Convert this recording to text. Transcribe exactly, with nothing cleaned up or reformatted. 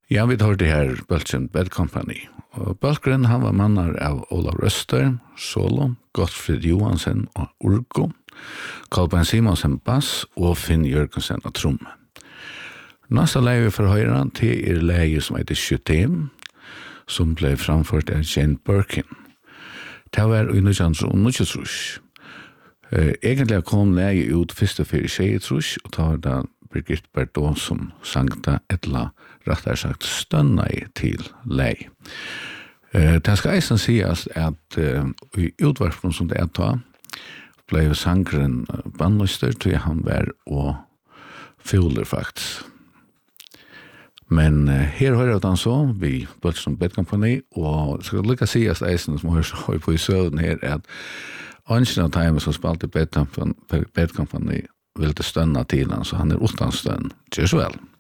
Ja, vi tar det her Bøltsen Bed Company. Og Bølgren, han var mannar av Olav Røster, solo, Gottfrid Johansen og Urgo, Kolbein Simonsen bass og Finn Jørgensen og tromme. Næsta leie for høyre til er leie som heter Sjutem, som ble framført av Jane Birkin. Det var i nittenhundre og nittiotre. Uh, egentlig kom leie ut først og fyrir tjejtrus, og det var da Birgit Berdå som sangta etla, rettere sagt, stønna i til leie. Uh, det skal eisen sies at uh, i utvarpen som det er ta, ble sangren bandlyster til han var og fjoler faktisk. Men uh, her hører han så, vi Bøltsen Bed Company, og det skal lykke sies eisen som hører på i søvn her, at Ønsken av timen som spalte Bed Company ville stønna til han, så han er utan stønn. Kjørs vel.